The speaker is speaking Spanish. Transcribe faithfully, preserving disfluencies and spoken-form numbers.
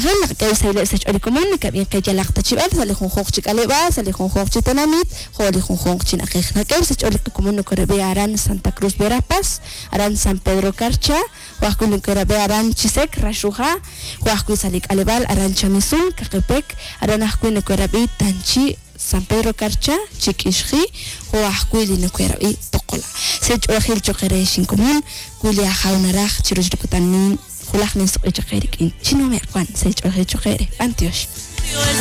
Agen la que se le sech común que bien que ya la tachibal sale con hoch chikaleba sale con hoch chitanamit joli con hoch china que na que sech común que rebe aran Santa Cruz Verapaz aran San Pedro Carcha huasku que rebe aran Chisek Rashuja huasku salik alebal aran Chamisun Kakepek aran huasku que rebe Tanchi San Pedro Carcha Chiquishri huasku li que rebe Tokola sech orhil chokere shin común kulia haunarach chirujkutan خلاص نسق إجخيرك إن شنو ما يقان سيج أخي شخيره أنتيوش